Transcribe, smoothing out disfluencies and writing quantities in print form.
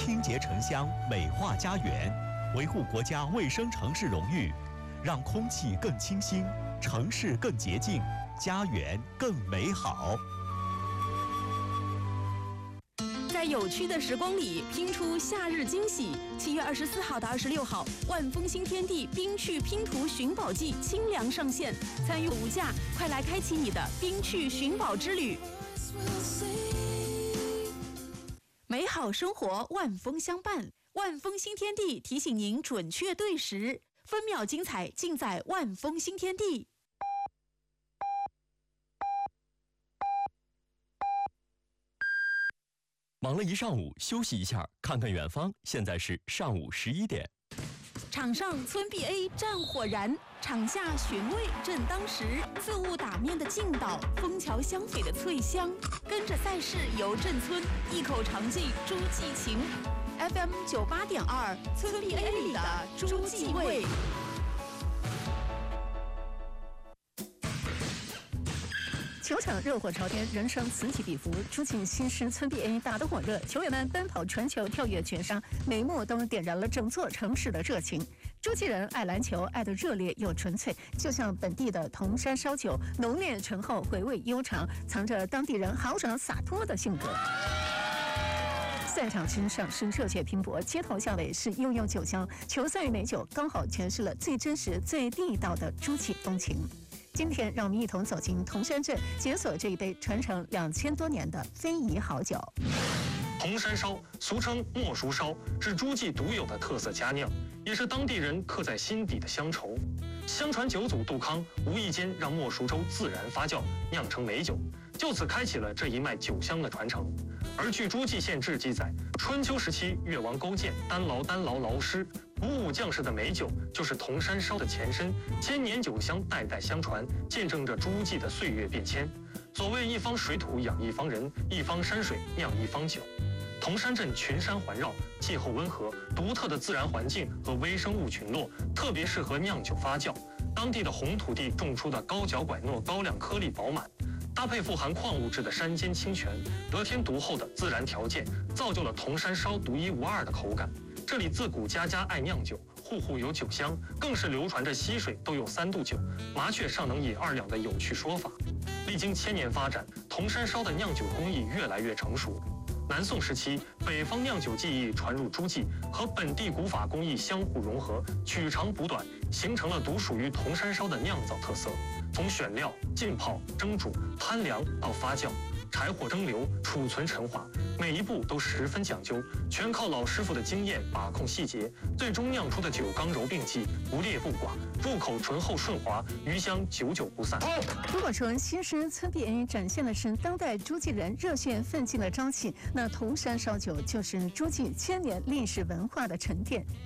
清洁城乡，美化家园，维护国家卫生城市荣誉，让空气更清新，城市更洁净，家园更美好。 在有趣的时光里拼出夏日惊喜。7月24号到26号，万丰新天地冰趣拼图寻宝季清凉上线，参与无价，快来开启你的冰趣寻宝之旅。美好生活万丰相伴，万丰新天地提醒您准确对时，分秒精彩尽在万丰新天地。 忙了一上午，休息一下，看看远方。现在是上午11点。 场上村 BA 战火燃，场下寻味正当时。自物打面的劲道，枫桥香榧的脆香，跟着赛事游镇村，一口尝尽诸暨情。FM 98.2，村 BA 里的诸暨味。 球场热火朝天，人生此起彼伏。诸暨新师村 BA 打得火热，球员们奔跑、传球、跳跃全伤，每一幕都点燃了整座城市的热情。诸暨人爱篮球，爱得热烈又纯粹，就像本地的铜山烧酒，浓烈醇厚，回味悠长，藏着当地人豪爽洒脱的性格。赛场之上是热血拼搏，街头巷尾是悠悠酒香，球赛与美酒刚好诠释了最真实、最地道的诸暨风情。今天，让我们一同走进铜山镇，解锁这一杯传承2000多年的非遗好酒。 铜山烧，俗称莫熟烧，是诸暨独有的特色佳酿，也是当地人刻在心底的乡愁。相传九祖杜康无意间让莫熟粥自然发酵，酿成美酒，就此开启了这一脉酒香的传承。而据诸暨县志记载，春秋时期越王勾践单劳劳师，鼓舞将士的美酒就是铜山烧的前身，千年酒香代代相传，见证着诸暨的岁月变迁。所谓一方水土养一方人，一方山水酿一方酒。铜山镇群山环绕，气候温和，独特的自然环境和微生物群落特别适合酿酒发酵。当地的红土地种出的高角拐糯高粱颗粒饱满，搭配富含矿物质的山间清泉，得天独厚的自然条件，造就了铜山烧独一无二的口感。这里自古家家爱酿酒，户户有酒香，更是流传着溪水都有3度酒，麻雀尚能饮2两的有趣说法。历经1000年发展，铜山烧的酿酒工艺越来越成熟。南宋时期，北方酿酒技艺传入诸暨，和本地古法工艺相互融合，取长补短，形成了独属于铜山烧的酿造特色。从选料、浸泡、蒸煮、摊凉到发酵，柴火蒸馏、储存陈化，每一步都十分讲究，全靠老师傅的经验把控细节，最终酿出的酒刚柔并济，不烈不寡，入口醇厚顺滑，余香久久不散。 如果说新师村 BA 展现的是当代诸暨人热血奋进的朝气，那铜山烧酒就是诸暨千年历史文化的沉淀。